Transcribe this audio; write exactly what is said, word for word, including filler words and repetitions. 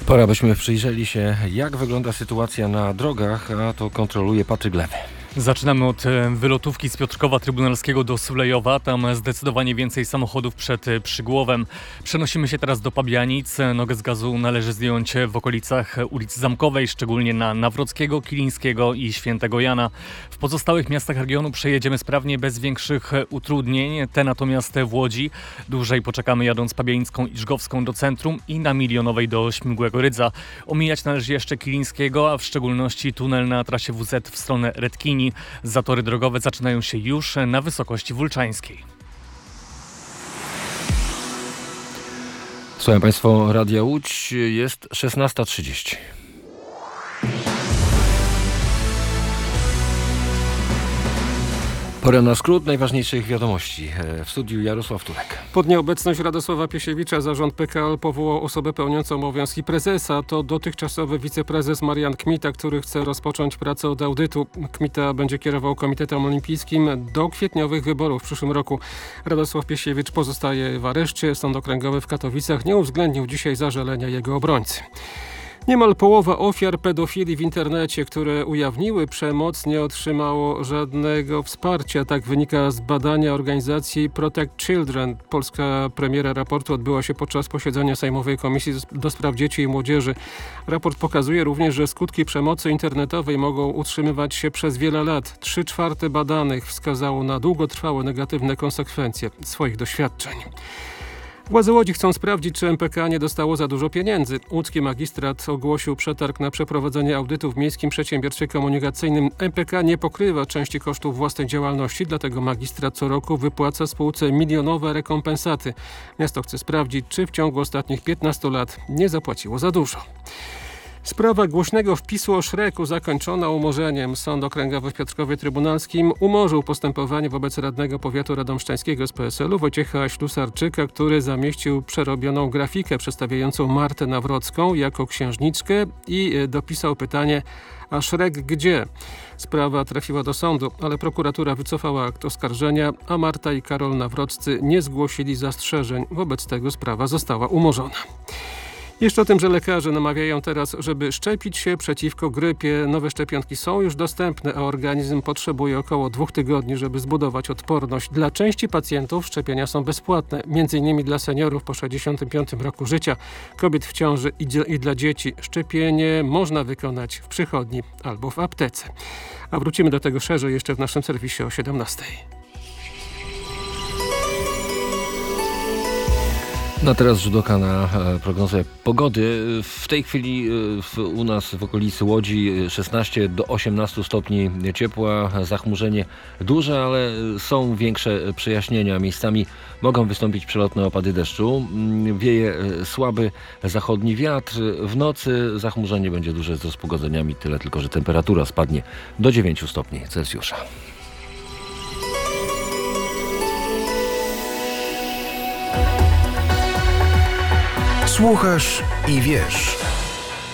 Pora byśmy przyjrzeli się, jak wygląda sytuacja na drogach, a to kontroluje Patryk Lewy. Zaczynamy od wylotówki z Piotrkowa Trybunalskiego do Sulejowa. Tam zdecydowanie więcej samochodów przed Przygłowem. Przenosimy się teraz do Pabianic. Nogę z gazu należy zdjąć w okolicach ulicy Zamkowej, szczególnie na Nawrockiego, Kilińskiego i Świętego Jana. W pozostałych miastach regionu przejedziemy sprawnie, bez większych utrudnień. Te natomiast w Łodzi. Dłużej poczekamy, jadąc Pabianicką i Żgowską do centrum i na Milionowej do Śmigłego Rydza. Omijać należy jeszcze Kilińskiego, a w szczególności tunel na trasie W Z w stronę Redkini. Zatory drogowe zaczynają się już na wysokości Wulczańskiej. Słuchają Państwo Radia Łódź, jest szesnasta trzydzieści. Pora na skrót najważniejszych wiadomości. W studiu Jarosław Turek. Pod nieobecność Radosława Piesiewicza zarząd P K L powołał osobę pełniącą obowiązki prezesa. To dotychczasowy wiceprezes Marian Kmita, który chce rozpocząć pracę od audytu. Kmita będzie kierował Komitetem Olimpijskim do kwietniowych wyborów w przyszłym roku. Radosław Piesiewicz pozostaje w areszcie. Sąd okręgowy w Katowicach nie uwzględnił dzisiaj zażalenia jego obrońcy. Niemal połowa ofiar pedofilii w internecie, które ujawniły przemoc, nie otrzymało żadnego wsparcia. Tak wynika z badania organizacji Protect Children. Polska premiera raportu odbyła się podczas posiedzenia Sejmowej Komisji do Spraw Dzieci i Młodzieży. Raport pokazuje również, że skutki przemocy internetowej mogą utrzymywać się przez wiele lat. Trzy czwarte badanych wskazało na długotrwałe negatywne konsekwencje swoich doświadczeń. Władze Łodzi chcą sprawdzić, czy M P K nie dostało za dużo pieniędzy. Łódzki magistrat ogłosił przetarg na przeprowadzenie audytu w Miejskim Przedsiębiorstwie Komunikacyjnym. M P K nie pokrywa części kosztów własnej działalności, dlatego magistrat co roku wypłaca spółce milionowe rekompensaty. Miasto chce sprawdzić, czy w ciągu ostatnich piętnastu lat nie zapłaciło za dużo. Sprawa głośnego wpisu o Szreku zakończona umorzeniem. Sąd okręgowy w Piotrkowie Trybunalskim umorzył postępowanie wobec radnego powiatu radomszczańskiego z P S L u Wojciecha Ślusarczyka, który zamieścił przerobioną grafikę przedstawiającą Martę Nawrocką jako księżniczkę i dopisał pytanie: a Szrek gdzie? Sprawa trafiła do sądu, ale prokuratura wycofała akt oskarżenia, a Marta i Karol Nawroccy nie zgłosili zastrzeżeń. Wobec tego sprawa została umorzona. Jeszcze o tym, że lekarze namawiają teraz, żeby szczepić się przeciwko grypie. Nowe szczepionki są już dostępne, a organizm potrzebuje około dwóch tygodni, żeby zbudować odporność. Dla części pacjentów szczepienia są bezpłatne, między innymi dla seniorów po sześćdziesiątym piątym roku życia, kobiet w ciąży i, i dla dzieci. Szczepienie można wykonać w przychodni albo w aptece. A wrócimy do tego szerzej jeszcze w naszym serwisie o siedemnastej. No teraz rzut oka na prognozę pogody. W tej chwili w, u nas w okolicy Łodzi szesnaście do osiemnastu stopni ciepła, zachmurzenie duże, ale są większe przejaśnienia. Miejscami mogą wystąpić przelotne opady deszczu. Wieje słaby zachodni wiatr. W nocy zachmurzenie będzie duże z rozpogodzeniami, tyle tylko, że temperatura spadnie do dziewięciu stopni Celsjusza. Słuchasz i wiesz.